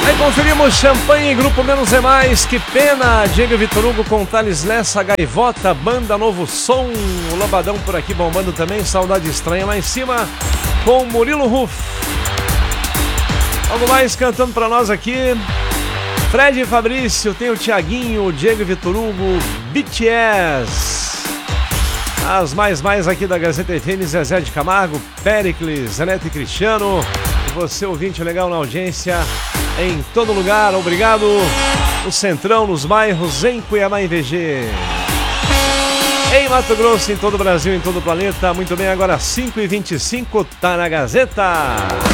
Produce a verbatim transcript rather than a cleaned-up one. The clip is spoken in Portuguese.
Aí conferimos Champanhe, Grupo Menos é Mais, Que Pena, Diego Vitor Hugo com Thales Lessa, Gaivota, Banda Novo Som, o Lobadão por aqui bombando também, Saudade Estranha lá em cima, com Murilo Ruf. Algo mais cantando pra nós aqui, Fred e Fabrício, tem o Thiaguinho, Diego Vitor Hugo, B T S. As mais mais aqui da Gazeta F M, Zezé de Camargo, Péricles, Zeneto e Cristiano. Você ouvinte legal na audiência, em todo lugar, obrigado. No Centrão, nos bairros, em Cuiabá, em V G. Em Mato Grosso, em todo o Brasil, em todo o planeta. Muito bem, agora cinco e vinte e cinco, tá na Gazeta.